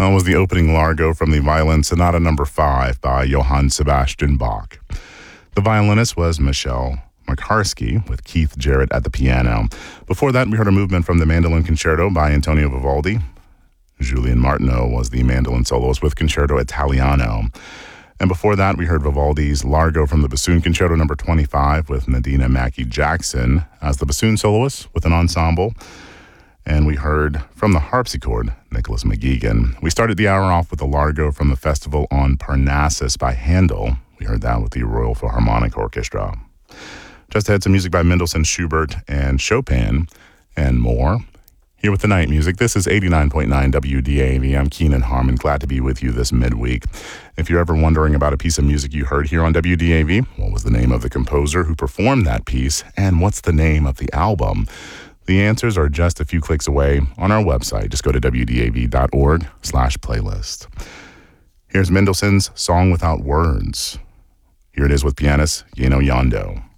Was the opening Largo from the Violin Sonata No. 5 by Johann Sebastian Bach. The violinist was Michelle Makarski with Keith Jarrett at the piano. Before that, we heard a movement from the Mandolin Concerto by Antonio Vivaldi. Julien Martineau was the mandolin soloist with Concerto Italiano. And before that, we heard Vivaldi's Largo from the Bassoon Concerto No. 25 with Nadina Mackey-Jackson as the bassoon soloist with an ensemble. And we heard from the harpsichord, Nicholas McGeegan. We started the hour off with the Largo from the Festival on Parnassus by Handel. We heard that with the Royal Philharmonic Orchestra. Just ahead, some music by Mendelssohn, Schubert, and Chopin, and more. Here with the night music, this is 89.9 WDAV. I'm Keenan Harmon, glad to be with you this midweek. If you're ever wondering about a piece of music you heard here on WDAV, what was the name of the composer who performed that piece, and what's the name of the album? The answers are just a few clicks away on our website. Just go to wdav.org/playlist. Here's Mendelssohn's Song Without Words. Here it is with pianist Yano Yando.